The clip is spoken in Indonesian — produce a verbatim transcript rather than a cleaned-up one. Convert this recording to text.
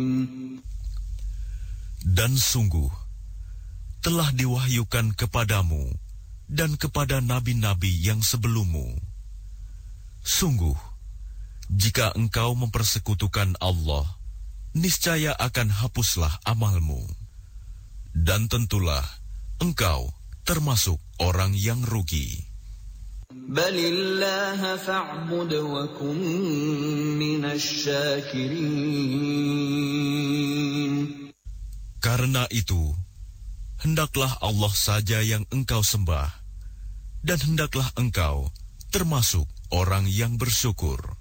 Dan sungguh telah diwahyukan kepadamu dan kepada nabi-nabi yang sebelummu. Sungguh, jika engkau mempersekutukan Allah, niscaya akan hapuslah amalmu. Dan tentulah engkau termasuk orang yang rugi. Balillaha fa'bud wa kum minasyakirin. Karena itu, hendaklah Allah saja yang engkau sembah, dan hendaklah engkau termasuk orang yang bersyukur.